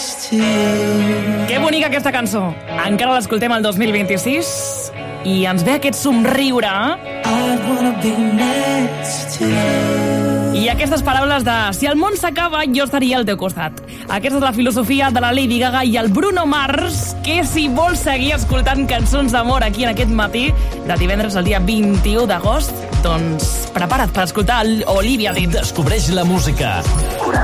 Que bonica aquesta cançó. Encara l'escoltem el 2026 i ens ve aquest somriure. I aquestes paraules de si el món s'acaba, jo estaria al teu costat. Aquesta és la filosofia de la Lady Gaga i el Bruno Mars, que si vols seguir escoltant cançons d'amor aquí en aquest matí de divendres al dia 21 d'agost, doncs prepara't per escoltar Olivia Dean. Descobreix la música